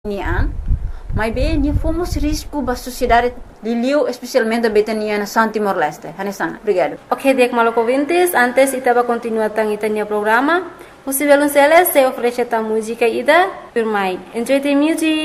Mas bem, nem fomos risco da sociedade de Liu, especialmente a Betania na San Timor-Leste. Hanesana, obrigado. Ok, Diek Malok ouvintes, antes itaba continuar tang itania programa. Possível se oferece a música ida, por mai. Enjoy the music.